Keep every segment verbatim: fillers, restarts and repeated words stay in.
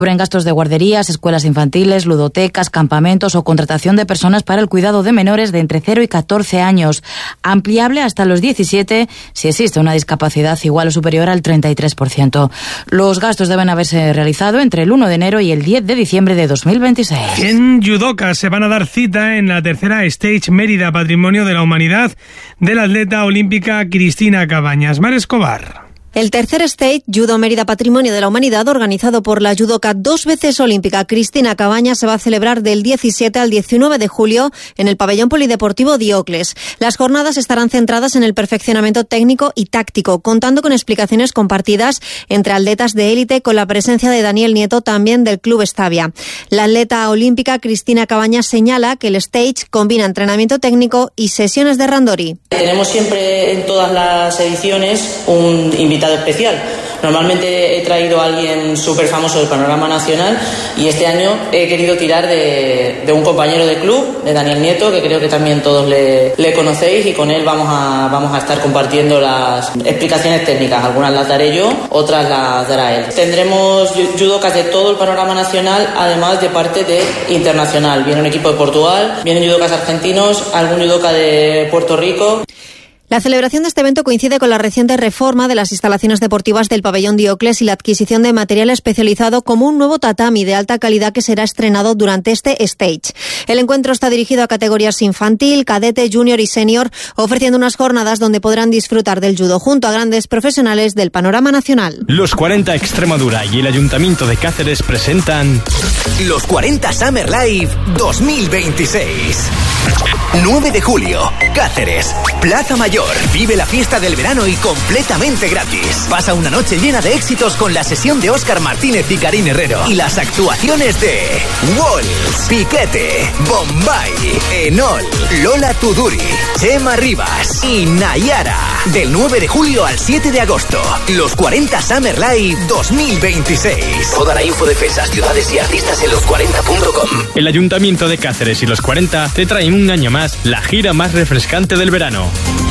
en gastos de guarderías, escuelas infantiles, ludotecas, campamentos o contratación de personas para el cuidado de menores de entre cero y catorce años, ampliable hasta los diecisiete si existe una discapacidad igual o superior al treinta y tres por ciento. Los gastos deben haberse realizado entre el uno de enero y el diez de diciembre de dos mil veintiséis. cien judocas se van a dar cita en la tercera Stage Mérida Patrimonio de la Humanidad de la atleta olímpica Cristina Cabañas. Mar Escobar. El tercer Stage Judo Mérida Patrimonio de la Humanidad, organizado por la judoka dos veces olímpica Cristina Cabañas, se va a celebrar del diecisiete al diecinueve de julio en el pabellón polideportivo Diocles. Las jornadas estarán centradas en el perfeccionamiento técnico y táctico, contando con explicaciones compartidas entre atletas de élite, con la presencia de Daniel Nieto, también del Club Estavia. La atleta olímpica Cristina Cabañas señala que el Stage combina entrenamiento técnico y sesiones de randori. Tenemos siempre en todas las ediciones un invitado especial. Normalmente he traído a alguien súper famoso del panorama nacional y este año he querido tirar de, de un compañero de club, de Daniel Nieto, que creo que también todos le, le conocéis, y con él vamos a, vamos a estar compartiendo las explicaciones técnicas. Algunas las daré yo, otras las dará él. Tendremos judocas de todo el panorama nacional, además de parte de internacional. Viene un equipo de Portugal, vienen judocas argentinos, algún judoka de Puerto Rico. La celebración de este evento coincide con la reciente reforma de las instalaciones deportivas del pabellón Diocles y la adquisición de material especializado como un nuevo tatami de alta calidad que será estrenado durante este stage. El encuentro está dirigido a categorías infantil, cadete, junior y senior, ofreciendo unas jornadas donde podrán disfrutar del judo junto a grandes profesionales del panorama nacional. Los cuarenta Extremadura y el Ayuntamiento de Cáceres presentan Los cuarenta Summer Live dos mil veintiséis. nueve de julio, Cáceres, Plaza Mayor. Vive la fiesta del verano y completamente gratis. Pasa una noche llena de éxitos con la sesión de Óscar Martínez y Karin Herrero y las actuaciones de Walls, Piquete, Bombay, Enol, Lola Tuduri, Chema Rivas y Nayara. Del nueve de julio al siete de agosto, los cuarenta Summer Live dos mil veintiséis. Toda la info de fechas, ciudades y artistas en los cuarenta punto com. El Ayuntamiento de Cáceres y los cuarenta te traen un año más la gira más refrescante del verano.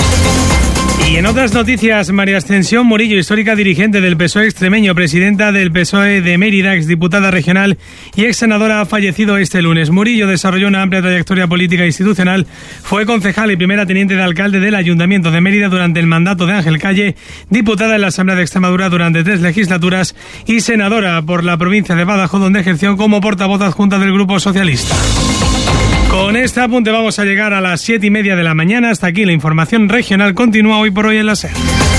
Y en otras noticias, María Ascensión Murillo, histórica dirigente del P S O E extremeño, presidenta del P S O E de Mérida, exdiputada regional y ex senadora, ha fallecido este lunes. Murillo desarrolló una amplia trayectoria política e institucional, fue concejal y primera teniente de alcalde del Ayuntamiento de Mérida durante el mandato de Ángel Calle, diputada en la Asamblea de Extremadura durante tres legislaturas y senadora por la provincia de Badajoz, donde ejerció como portavoz adjunta del Grupo Socialista. Con este apunte vamos a llegar a las siete y media de la mañana. Hasta aquí la información regional. Continúa Hoy por Hoy en la SER.